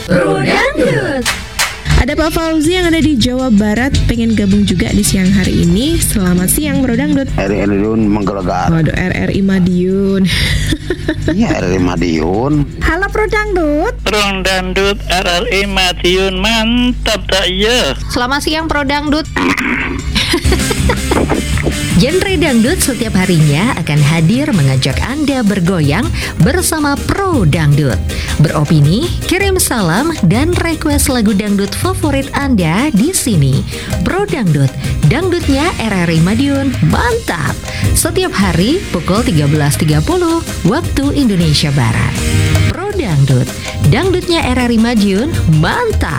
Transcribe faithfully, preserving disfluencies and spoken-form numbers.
Pro Dangdut. Ada Pak Fauzi yang ada di Jawa Barat, pengen gabung juga di siang hari ini. Selamat siang Bro Dangdut. R R I Madiun menggelegar. Waduh, R R I Madiun. Iya, R R I Madiun. Halo Pro Dangdut. Pro Dangdut R R I Madiun, mantap tak ya? Selamat siang Pro Dangdut. Genre dangdut setiap harinya akan hadir mengajak Anda bergoyang bersama Pro Dangdut. Beropini, kirim salam dan request lagu dangdut favorit Anda di sini. Pro Dangdut, dangdutnya R R I Madiun, mantap. Setiap hari pukul tiga belas tiga puluh waktu Indonesia Barat. Pro Dangdut, dangdutnya R R I Madiun, mantap.